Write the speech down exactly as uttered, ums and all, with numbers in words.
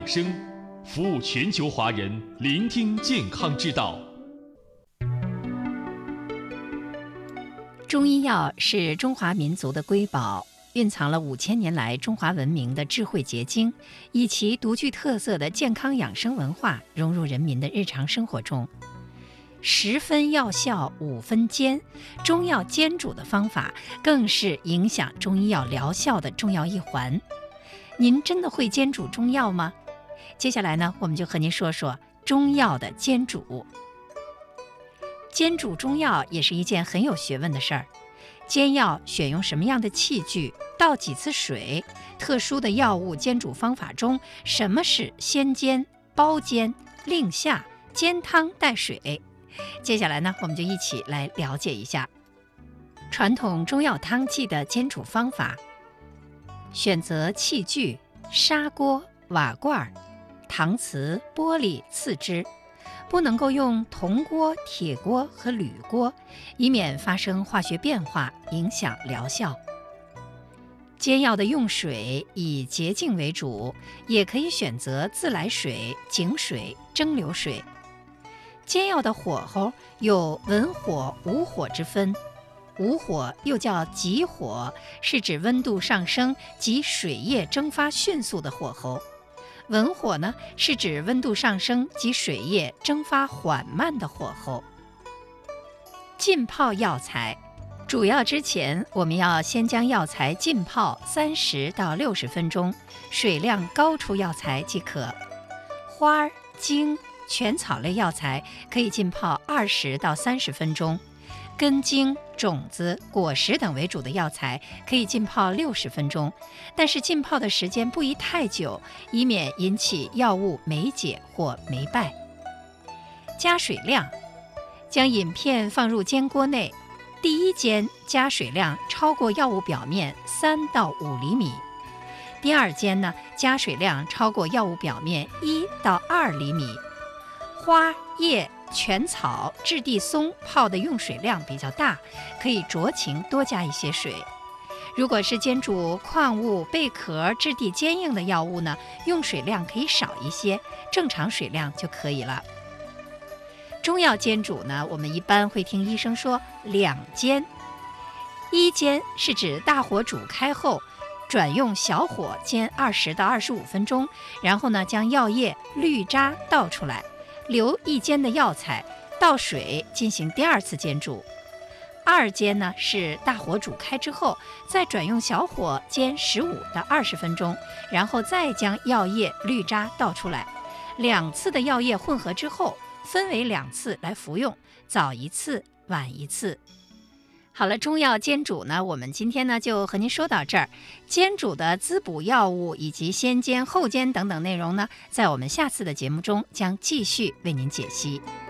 生服务全球华人，聆听健康之道。 中医药是中华民族的瑰宝，蕴藏了五千年来中华文明的智慧结晶，以其独具特色的健康养生文化融入人民的日常生活中。十分药效，五分煎，中药煎煮的方法更是影响中医药疗效的重要一环。您真的会煎煮中药吗？接下来呢，我们就和您说说中药的煎煮。煎煮中药也是一件很有学问的事儿。煎药选用什么样的器具，倒几次水，特殊的药物煎煮方法中，什么是先煎、包煎、另下、煎汤带水？接下来呢，我们就一起来了解一下传统中药汤剂的煎煮方法。选择器具：砂锅、瓦罐、搪瓷、玻璃、次之，不能够用铜锅、铁锅和铝锅，以免发生化学变化，影响疗效。煎药的用水以洁净为主，也可以选择自来水、井水、蒸馏水。煎药的火候有文火、武火之分。武火又叫急火，是指温度上升及水液蒸发迅速的火候。文火呢，是指温度上升及水液蒸发缓慢的火候。浸泡药材，煮药之前，我们要先将药材浸泡三十到六十分钟，水量高出药材即可。花、茎、全草类药材可以浸泡二十到三十分钟。根茎、种子、果实等为主的药材可以浸泡六十分钟，但是浸泡的时间不宜太久，以免引起药物霉解或霉败。加水量，将饮片放入煎锅内，第一煎加水量超过药物表面三到五厘米，第二煎呢，加水量超过药物表面一到二厘米。花、叶、全草、质地松泡的用水量比较大，可以酌情多加一些水。如果是煎煮矿物、贝壳、质地坚硬的药物呢，用水量可以少一些，正常水量就可以了。中药煎煮呢，我们一般会听医生说两煎。一煎是指大火煮开后，转用小火煎二十到二十五分钟，然后呢，将药液、滤渣倒出来，留一煎的药材，倒水进行第二次煎煮。二煎呢，是大火煮开之后，再转用小火煎十五到二十分钟，然后再将药液、滤渣倒出来。两次的药液混合之后，分为两次来服用，早一次，晚一次。好了，中药煎煮呢，我们今天呢就和您说到这儿。煎煮的滋补药物以及先煎后煎等等内容呢，在我们下次的节目中将继续为您解析。